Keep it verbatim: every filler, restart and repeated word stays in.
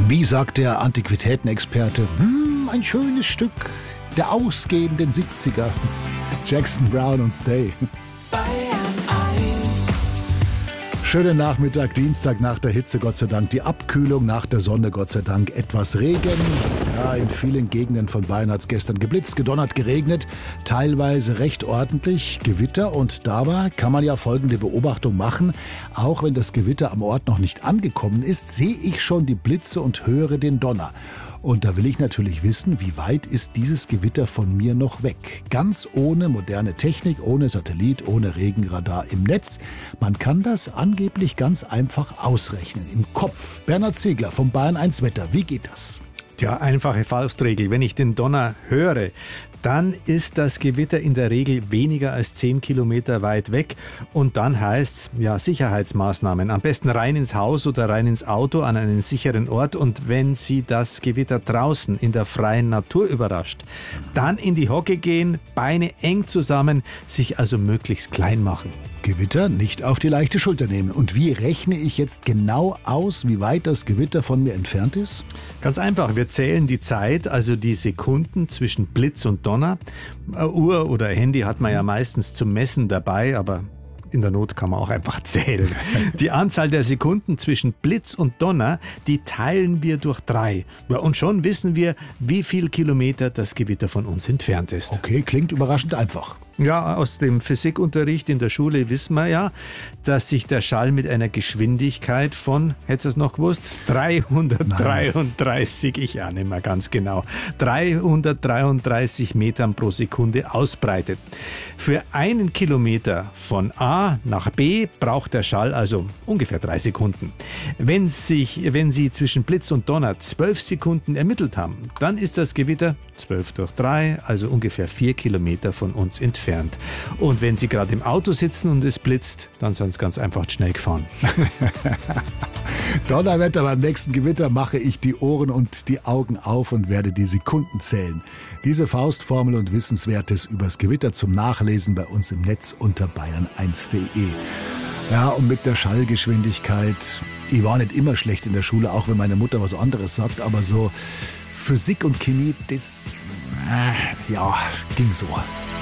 Wie sagt der Antiquitätenexperte, hm, ein schönes Stück der ausgehenden siebziger. Jackson Browne und Stay. Schönen Nachmittag, Dienstag nach der Hitze, Gott sei Dank. Die Abkühlung nach der Sonne, Gott sei Dank. Etwas Regen. Ja, in vielen Gegenden von Bayern hat es gestern geblitzt, gedonnert, geregnet. Teilweise recht ordentlich. Gewitter. Und dabei kann man ja folgende Beobachtung machen. Auch wenn das Gewitter am Ort noch nicht angekommen ist, sehe ich schon die Blitze und höre den Donner. Und da will ich natürlich wissen, wie weit ist dieses Gewitter von mir noch weg? Ganz ohne moderne Technik, ohne Satellit, ohne Regenradar im Netz. Man kann das angeblich ganz einfach ausrechnen. Im Kopf. Bernhard Ziegler vom Bayern eins Wetter. Wie geht das? Ja, einfache Faustregel. Wenn ich den Donner höre, dann ist das Gewitter in der Regel weniger als zehn Kilometer weit weg. Und dann heißt's, ja, Sicherheitsmaßnahmen. Am besten rein ins Haus oder rein ins Auto an einen sicheren Ort. Und wenn Sie das Gewitter draußen in der freien Natur überrascht, dann in die Hocke gehen, Beine eng zusammen, sich also möglichst klein machen. Gewitter nicht auf die leichte Schulter nehmen. Und wie rechne ich jetzt genau aus, wie weit das Gewitter von mir entfernt ist? Ganz einfach, wir zählen die Zeit, also die Sekunden zwischen Blitz und Donner. Uhr oder Handy hat man ja meistens zum Messen dabei, aber in der Not kann man auch einfach zählen. Die Anzahl der Sekunden zwischen Blitz und Donner, die teilen wir durch drei. Ja, und schon wissen wir, wie viel Kilometer das Gewitter von uns entfernt ist. Okay, klingt überraschend einfach. Ja, aus dem Physikunterricht in der Schule wissen wir ja, dass sich der Schall mit einer Geschwindigkeit von, hättest du es noch gewusst? dreihundertdreiunddreißig, ich ja nicht mehr ganz genau, dreihundertdreiunddreißig Metern pro Sekunde ausbreitet. Für einen Kilometer von A nach B braucht der Schall also ungefähr drei Sekunden. Wenn, sich, wenn Sie zwischen Blitz und Donner zwölf Sekunden ermittelt haben, dann ist das Gewitter zwölf durch drei, also ungefähr vier Kilometer von uns entfernt. Und wenn Sie gerade im Auto sitzen und es blitzt, dann sind Sie ganz einfach schnell gefahren. Donnerwetter, beim nächsten Gewitter mache ich die Ohren und die Augen auf und werde die Sekunden zählen. Diese Faustformel und Wissenswertes übers Gewitter zum Nachlesen bei uns im Netz unter bayern eins punkt de. Ja, und mit der Schallgeschwindigkeit, ich war nicht immer schlecht in der Schule, auch wenn meine Mutter was anderes sagt, aber so Physik und Chemie, das, äh, ja, ging so.